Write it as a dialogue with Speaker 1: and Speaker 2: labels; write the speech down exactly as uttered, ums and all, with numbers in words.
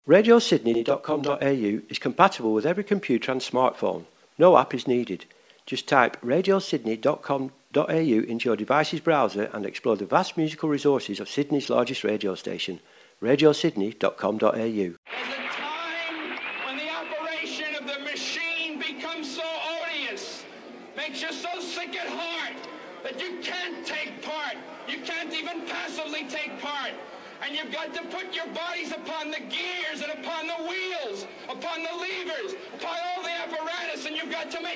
Speaker 1: radio sydney dot com dot a u is compatible with every computer and smartphone. No app is needed. Just type radio sydney dot com dot a u into your device's browser and explore the vast musical resources of Sydney's largest radio station, radio sydney dot com dot a u.
Speaker 2: There's a time when the operation of the machine becomes so odious, makes you so sick at heart that you can't take part. You can't even passively take part. And you've got to put your bodies upon the gears and upon the wheels, upon the levers, upon all the apparatus, and you've got to make